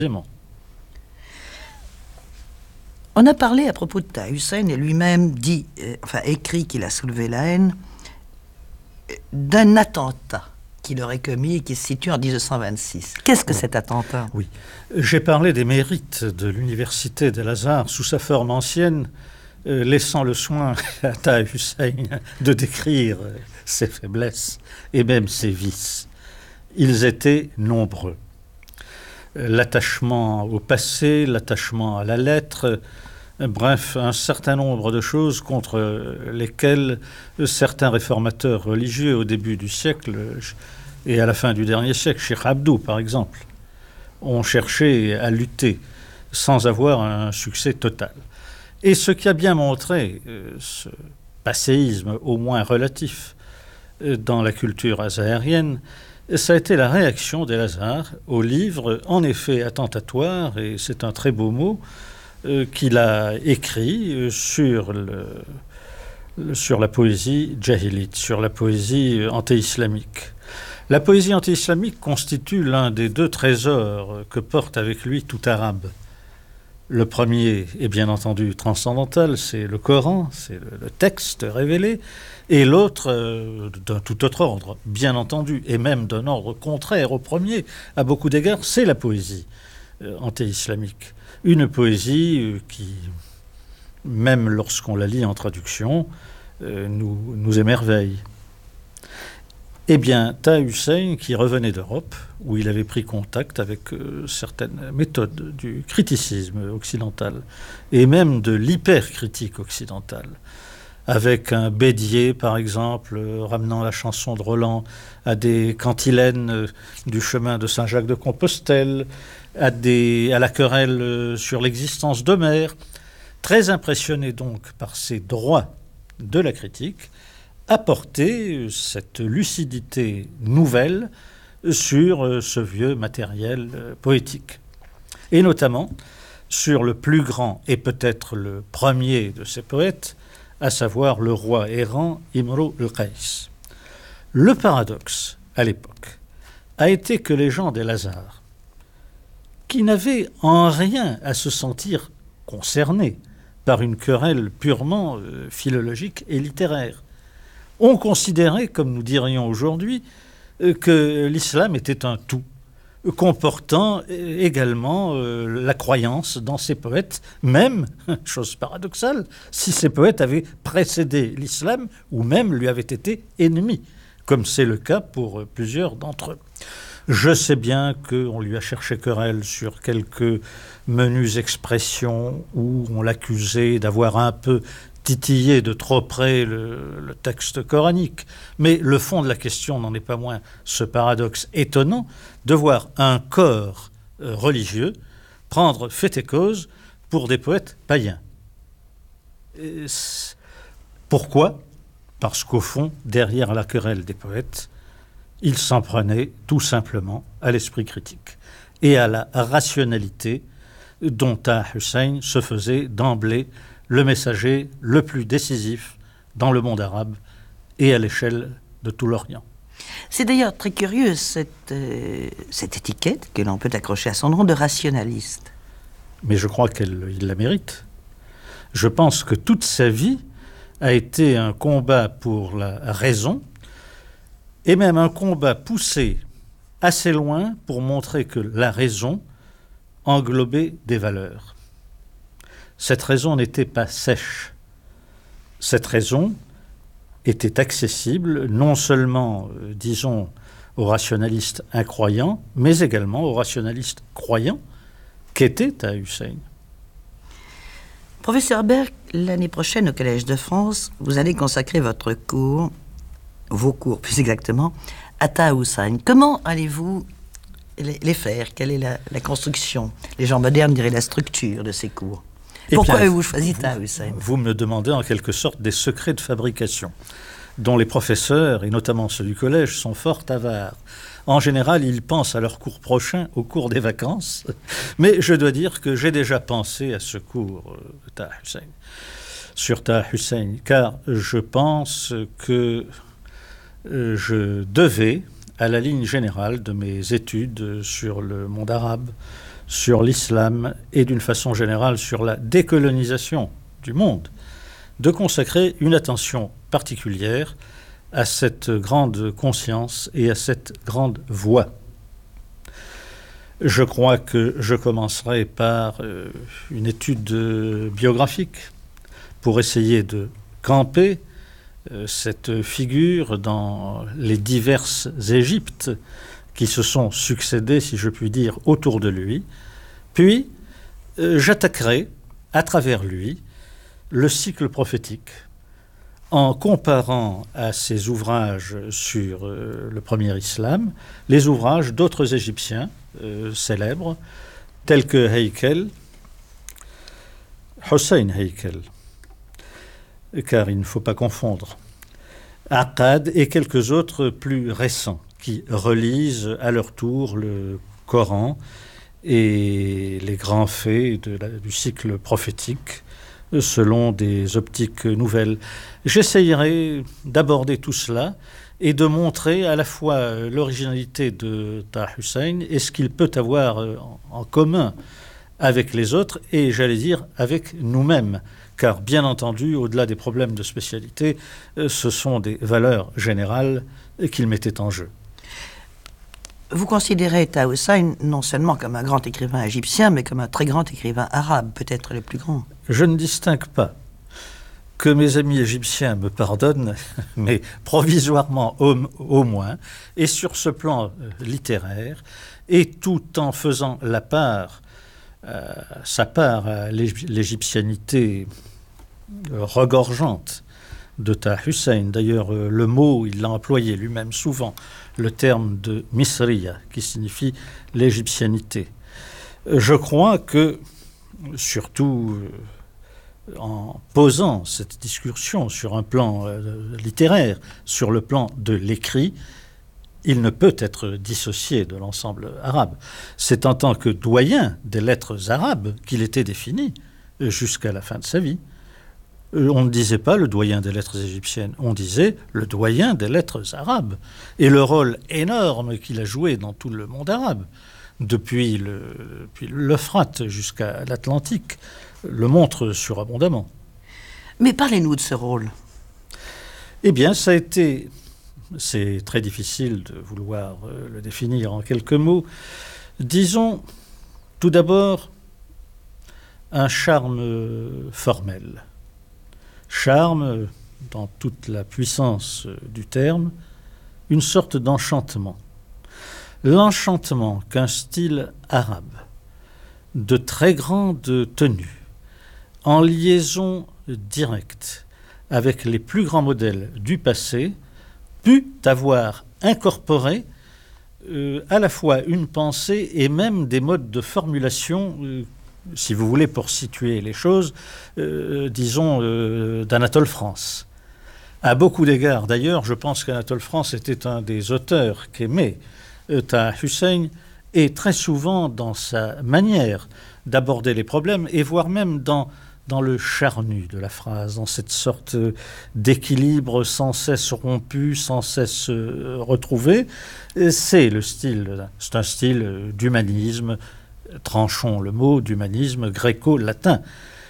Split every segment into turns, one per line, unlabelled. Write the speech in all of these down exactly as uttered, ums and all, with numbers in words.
On a parlé à propos de Taha Hussein et lui-même dit, euh, enfin écrit qu'il a soulevé la haine d'un attentat qu'il aurait commis et qui se situe en dix-neuf cent vingt-six. Qu'est-ce que oui. cet attentat ?
Oui, j'ai parlé des mérites de l'université d'Al-Azhar sous sa forme ancienne, euh, laissant le soin à Taha Hussein de décrire ses faiblesses et même ses vices. Ils étaient nombreux. L'attachement au passé, l'attachement à la lettre, bref, un certain nombre de choses contre lesquelles certains réformateurs religieux au début du siècle et à la fin du dernier siècle, Cheikh Abdou par exemple, ont cherché à lutter sans avoir un succès total. Et ce qui a bien montré euh, ce passéisme au moins relatif euh, dans la culture azaharienne, ça a été la réaction d'Al-Azhar au livre, en effet attentatoire, et c'est un très beau mot, euh, qu'il a écrit euh, sur, le, le, sur la poésie djahilite, sur la poésie anti-islamique. La poésie anti-islamique constitue l'un des deux trésors que porte avec lui tout arabe. Le premier est bien entendu transcendantal, c'est le Coran, c'est le, le texte révélé, et l'autre euh, d'un tout autre ordre, bien entendu, et même d'un ordre contraire au premier, à beaucoup d'égards, c'est la poésie euh, anti-islamique. Une poésie euh, qui, même lorsqu'on la lit en traduction, euh, nous, nous émerveille. Eh bien, Taha Hussein, qui revenait d'Europe, où il avait pris contact avec euh, certaines méthodes du criticisme occidental, et même de l'hypercritique occidentale, avec un Bédier, par exemple, euh, ramenant la chanson de Roland à des cantilènes euh, du chemin de Saint-Jacques-de-Compostelle, à, des, à la querelle euh, sur l'existence d'Homère, très impressionné donc par ces droits de la critique, apporter cette lucidité nouvelle sur ce vieux matériel poétique. Et notamment sur le plus grand et peut-être le premier de ces poètes, à savoir le roi errant Imru al-Qays. Le paradoxe, à l'époque, a été que les gens d'Al-Azhar, qui n'avaient en rien à se sentir concernés par une querelle purement euh, philologique et littéraire, ont considéré, comme nous dirions aujourd'hui, que l'islam était un tout, comportant également euh, la croyance dans ces poètes, même, chose paradoxale, si ces poètes avaient précédé l'islam ou même lui avaient été ennemis, comme c'est le cas pour plusieurs d'entre eux. Je sais bien qu'on lui a cherché querelle sur quelques menues expressions où on l'accusait d'avoir un peu titiller de trop près le, le texte coranique. Mais le fond de la question n'en est pas moins ce paradoxe étonnant de voir un corps euh, religieux prendre fait et cause pour des poètes païens. Et pourquoi ? Parce qu'au fond, derrière la querelle des poètes, il s'en prenait tout simplement à l'esprit critique et à la rationalité dont Taha Hussein se faisait d'emblée le messager le plus décisif dans le monde arabe et à l'échelle de tout l'Orient.
C'est d'ailleurs très curieux cette, euh, cette étiquette que l'on peut accrocher à son nom de rationaliste.
Mais je crois qu'il la mérite. Je pense que toute sa vie a été un combat pour la raison et même un combat poussé assez loin pour montrer que la raison englobait des valeurs. Cette raison n'était pas sèche. Cette raison était accessible non seulement, euh, disons, aux rationalistes incroyants, mais également aux rationalistes croyants qu'était Taha Hussein.
Professeur Berck, l'année prochaine au Collège de France, vous allez consacrer votre cours, vos cours plus exactement, à Taha Hussein. Comment allez-vous les faire ? Quelle est la, la construction ? Les gens modernes diraient la structure de ces cours.
Eh
Pourquoi
bien,
avez-vous choisi Taha Hussein ?
Vous me demandez en quelque sorte des secrets de fabrication, dont les professeurs, et notamment ceux du collège, sont fort avares. En général, ils pensent à leur cours prochain au cours des vacances, mais je dois dire que j'ai déjà pensé à ce cours de Taha Hussein, sur Taha Hussein, car je pense que je devais, à la ligne générale de mes études sur le monde arabe, sur l'islam et d'une façon générale sur la décolonisation du monde, de consacrer une attention particulière à cette grande conscience et à cette grande voix. Je crois que je commencerai par euh, une étude euh, biographique pour essayer de camper euh, cette figure dans les diverses Égyptes qui se sont succédées, si je puis dire, autour de lui. Puis, euh, j'attaquerai, à travers lui, le cycle prophétique, en comparant à ses ouvrages sur euh, le premier islam, les ouvrages d'autres Égyptiens euh, célèbres, tels que Heikel, Hussein Heikel, car il ne faut pas confondre, Aqad et quelques autres plus récents, qui relisent à leur tour le Coran et les grands faits de la, du cycle prophétique, selon des optiques nouvelles. J'essayerai d'aborder tout cela et de montrer à la fois l'originalité de Taha Hussein et ce qu'il peut avoir en commun avec les autres et, j'allais dire, avec nous-mêmes. Car, bien entendu, au-delà des problèmes de spécialité, ce sont des valeurs générales qu'il mettait en jeu.
Vous considérez Taha Hussein non seulement comme un grand écrivain égyptien, mais comme un très grand écrivain arabe, peut-être le plus grand.
Je ne distingue pas. Que mes amis égyptiens me pardonnent, mais provisoirement au, au moins, et sur ce plan euh, littéraire, et tout en faisant la part, euh, sa part à l'égyptianité euh, regorgeante de Taha Hussein. D'ailleurs, euh, le mot, il l'a employé lui-même souvent, le terme de Misriya, qui signifie l'égyptianité. Je crois que, surtout euh, en posant cette discussion sur un plan euh, littéraire, sur le plan de l'écrit, il ne peut être dissocié de l'ensemble arabe. C'est en tant que doyen des lettres arabes qu'il était défini jusqu'à la fin de sa vie. On ne disait pas le doyen des lettres égyptiennes, on disait le doyen des lettres arabes. Et le rôle énorme qu'il a joué dans tout le monde arabe, depuis, le, depuis l'Euphrate jusqu'à l'Atlantique, le montre surabondamment.
Mais parlez-nous de ce rôle.
Eh bien, ça a été... C'est très difficile de vouloir le définir en quelques mots. Disons, tout d'abord, un charme formel. Charme, dans toute la puissance du terme, une sorte d'enchantement. L'enchantement qu'un style arabe, de très grande tenue, en liaison directe avec les plus grands modèles du passé, put avoir incorporé euh, à la fois une pensée et même des modes de formulation, euh, si vous voulez, pour situer les choses, euh, disons, euh, d'Anatole France. À beaucoup d'égards, d'ailleurs, je pense qu'Anatole France était un des auteurs qu'aimait euh, Taha Hussein, et très souvent dans sa manière d'aborder les problèmes, et voire même dans, dans le charnu de la phrase, dans cette sorte d'équilibre sans cesse rompu, sans cesse euh, retrouvé. C'est le style, c'est un style d'humanisme, tranchons le mot, d'humanisme gréco-latin,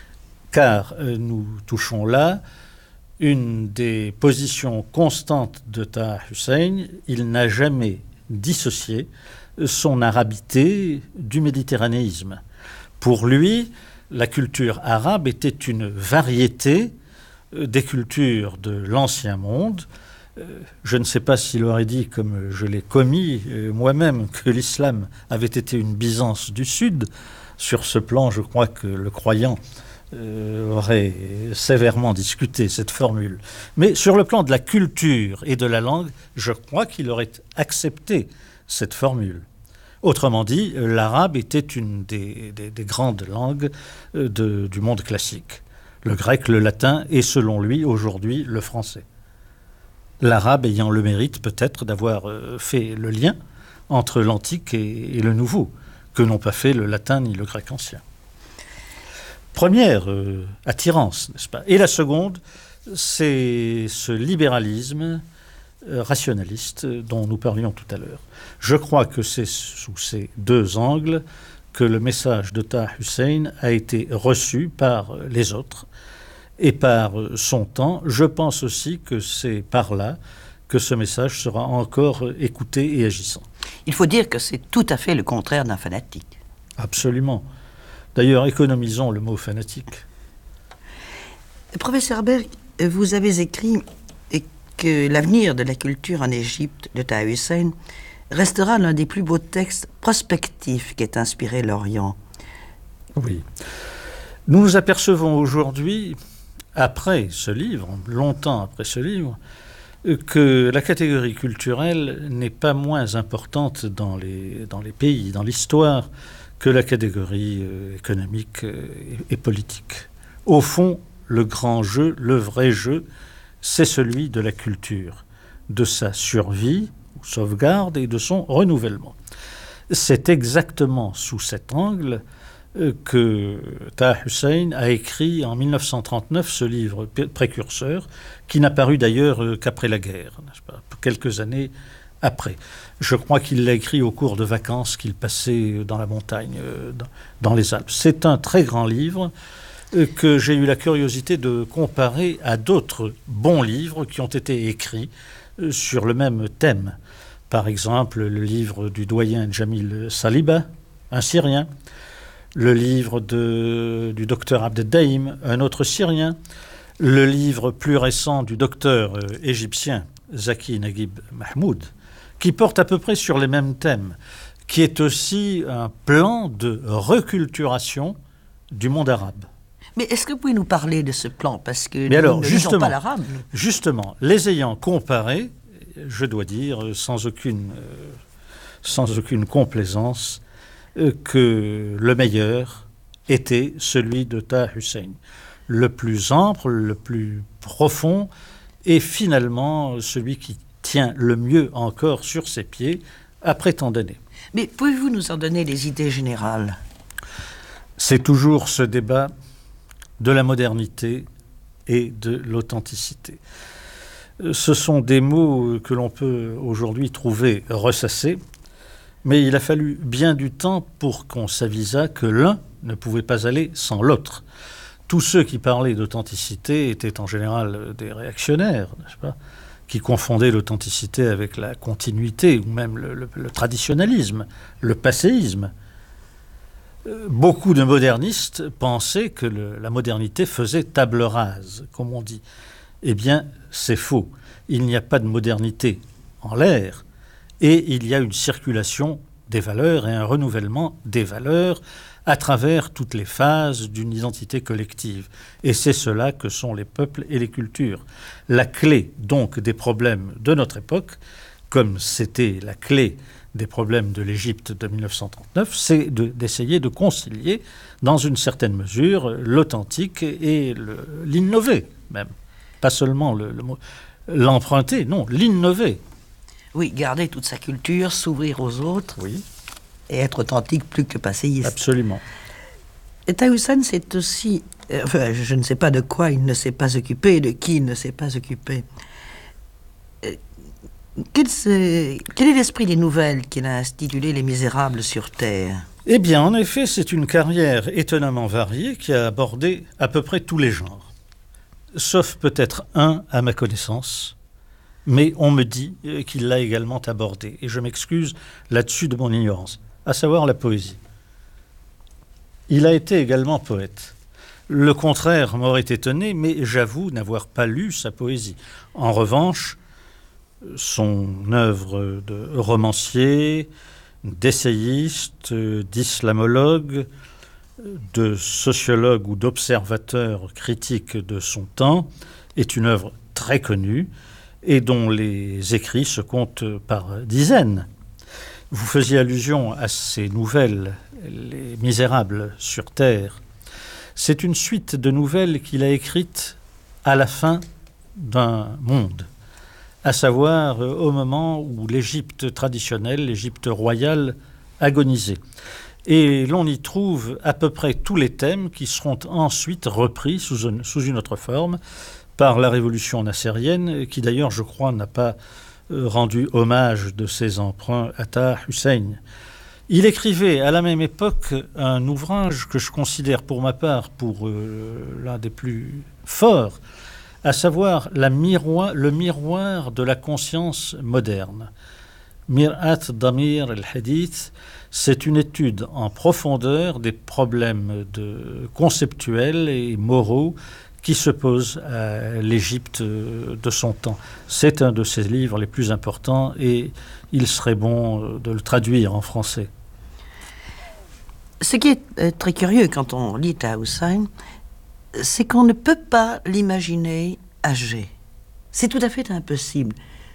car euh, nous touchons là une des positions constantes de Taha Hussein. Il n'a jamais dissocié son arabité du méditerranéisme. Pour lui, la culture arabe était une variété des cultures de l'ancien monde. Je ne sais pas s'il aurait dit, comme je l'ai commis moi-même, que l'islam avait été une Byzance du Sud. Sur ce plan, je crois que le croyant euh, aurait sévèrement discuté cette formule. Mais sur le plan de la culture et de la langue, je crois qu'il aurait accepté cette formule. Autrement dit, l'arabe était une des, des, des grandes langues de, du monde classique. Le grec, le latin et, selon lui, aujourd'hui, le français. L'arabe ayant le mérite peut-être d'avoir fait le lien entre l'antique et, et le nouveau, que n'ont pas fait le latin ni le grec ancien. Première euh, attirance, n'est-ce pas? Et la seconde, c'est ce libéralisme euh, rationaliste dont nous parlions tout à l'heure. Je crois que c'est sous ces deux angles que le message de Taha Hussein a été reçu par les autres et par son temps. Je pense aussi que c'est par là que ce message sera encore écouté et agissant.
Il faut dire que c'est tout à fait le contraire d'un fanatique.
Absolument. D'ailleurs, économisons le mot fanatique.
Professeur Berg, vous avez écrit que l'avenir de la culture en Égypte de Taha Hussein restera l'un des plus beaux textes prospectifs qu'ait inspiré l'Orient.
Oui. Nous nous apercevons aujourd'hui, après ce livre, longtemps après ce livre, que la catégorie culturelle n'est pas moins importante dans les, dans les pays, dans l'histoire, que la catégorie euh, économique euh, et, et politique. Au fond, le grand jeu, le vrai jeu, c'est celui de la culture, de sa survie, ou sauvegarde, et de son renouvellement. C'est exactement sous cet angle euh, que Taha Hussein a écrit en mille neuf cent trente-neuf ce livre précurseur, qui n'a paru d'ailleurs euh, qu'après la guerre, n'est-ce pas, quelques années après. Je crois qu'il l'a écrit au cours de vacances qu'il passait dans la montagne, euh, dans, dans les Alpes. C'est un très grand livre euh, que j'ai eu la curiosité de comparer à d'autres bons livres qui ont été écrits euh, sur le même thème. Par exemple, le livre du doyen Jamil Saliba, un Syrien, le livre de, du docteur Abdeldaïm, un autre Syrien, le livre plus récent du docteur euh, égyptien Zaki Naguib Mahmoud, qui porte à peu près sur les mêmes thèmes, qui est aussi un plan de reculturation du monde arabe.
Mais est-ce que vous pouvez nous parler de ce plan? Parce que
Mais
nous
alors,
ne
justement,
lisons pas l'arabe.
Justement, les ayant comparés, je dois dire, sans aucune, euh, sans aucune complaisance, euh, que le meilleur était celui de Taha Hussein. Le plus ample, le plus profond, et finalement celui qui tient le mieux encore sur ses pieds après tant d'années.
Mais pouvez-vous nous en donner des idées générales?
C'est toujours ce débat de la modernité et de l'authenticité. Ce sont des mots que l'on peut aujourd'hui trouver ressassés, mais il a fallu bien du temps pour qu'on s'avisât que l'un ne pouvait pas aller sans l'autre. Tous ceux qui parlaient d'authenticité étaient en général des réactionnaires, n'est-ce pas, qui confondaient l'authenticité avec la continuité ou même le, le, le traditionnalisme, le passéisme. Beaucoup de modernistes pensaient que le, la modernité faisait table rase, comme on dit. Eh bien, c'est faux. Il n'y a pas de modernité en l'air et il y a une circulation des valeurs et un renouvellement des valeurs à travers toutes les phases d'une identité collective. Et c'est cela que sont les peuples et les cultures. La clé, donc, des problèmes de notre époque, comme c'était la clé des problèmes de l'Égypte de mille neuf cent trente-neuf, c'est de, d'essayer de concilier, dans une certaine mesure, l'authentique et le, l'innové, même. Pas seulement le, le, l'emprunter, non, l'innover.
Oui, garder toute sa culture, s'ouvrir aux autres.
Oui.
Et être authentique plus que passéiste.
Absolument.
Et Taha Hussein, c'est aussi... Euh, enfin, je ne sais pas de quoi il ne s'est pas occupé, de qui il ne s'est pas occupé. Euh, quel, est, quel est l'esprit des nouvelles qu'il a intitulé Les Misérables sur Terre?
Eh bien, en effet, c'est une carrière étonnamment variée qui a abordé à peu près tous les genres. Sauf peut-être un, à ma connaissance, mais on me dit qu'il l'a également abordé. Et je m'excuse là-dessus de mon ignorance. À savoir la poésie. Il a été également poète. Le contraire m'aurait étonné, mais j'avoue n'avoir pas lu sa poésie. En revanche, son œuvre de romancier, d'essayiste, d'islamologue, de sociologue ou d'observateur critique de son temps est une œuvre très connue et dont les écrits se comptent par dizaines. Vous faisiez allusion à ces nouvelles, Les Misérables sur Terre. C'est une suite de nouvelles qu'il a écrites à la fin d'un monde, à savoir au moment où l'Égypte traditionnelle, l'Égypte royale, agonisait. Et l'on y trouve à peu près tous les thèmes qui seront ensuite repris sous une, sous une autre forme par la révolution nassérienne, qui d'ailleurs, je crois, n'a pas rendu hommage de ses emprunts à Taha Hussein. Il écrivait à la même époque un ouvrage que je considère pour ma part pour euh, l'un des plus forts, à savoir la miroir, le miroir de la conscience moderne. Mir'at Damir al-Hadith, c'est une étude en profondeur des problèmes de, conceptuels et moraux qui se posent à l'Égypte de son temps. C'est un de ses livres les plus importants et il serait bon de le traduire en français.
Ce qui est très curieux quand on lit Taha Hussein, c'est qu'on ne peut pas l'imaginer âgé. C'est tout à fait impossible.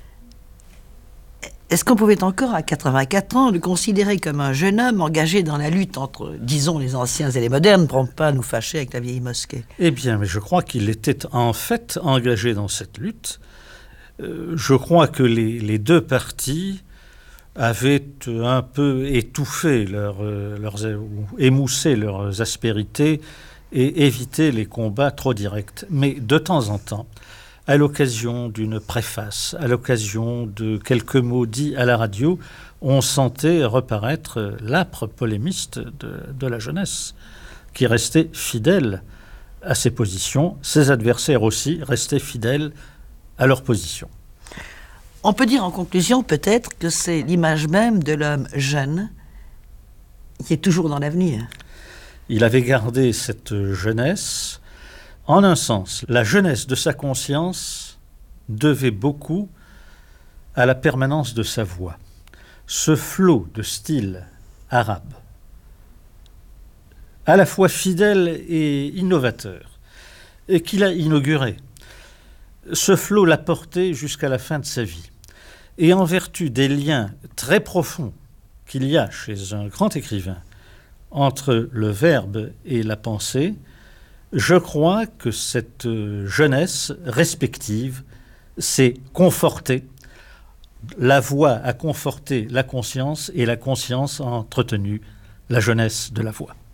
Est-ce qu'on pouvait encore, à quatre-vingt-quatre ans, le considérer comme un jeune homme engagé dans la lutte entre, disons, les anciens et les modernes, pour ne pas nous fâcher avec la vieille mosquée?
Eh bien, mais je crois qu'il était en fait engagé dans cette lutte. Euh, je crois que les, les deux partis avaient un peu étouffé, leur, euh, leurs, ou émoussé leurs aspérités et évité les combats trop directs. Mais de temps en temps, à l'occasion d'une préface, à l'occasion de quelques mots dits à la radio, on sentait reparaître l'âpre polémiste de, de la jeunesse, qui restait fidèle à ses positions. Ses adversaires aussi restaient fidèles à leurs positions.
On peut dire en conclusion peut-être que c'est l'image même de l'homme jeune qui est toujours dans l'avenir.
Il avait gardé cette jeunesse. En un sens, la jeunesse de sa conscience devait beaucoup à la permanence de sa voix. Ce flot de style arabe, à la fois fidèle et innovateur, et qu'il a inauguré, ce flot l'a porté jusqu'à la fin de sa vie. Et en vertu des liens très profonds qu'il y a chez un grand écrivain entre le verbe et la pensée, je crois que cette jeunesse respective s'est confortée. La voix a conforté la conscience et la conscience a entretenu la jeunesse de la voix.